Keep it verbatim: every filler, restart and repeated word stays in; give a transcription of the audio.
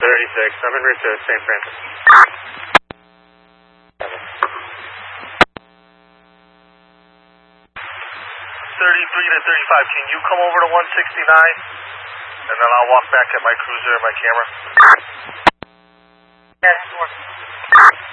thirty-six, I'm en route to Saint Francis. thirty-three to thirty-five, can you come over to one sixty-nine? And then I'll walk back at my cruiser and my camera. Yes, sure.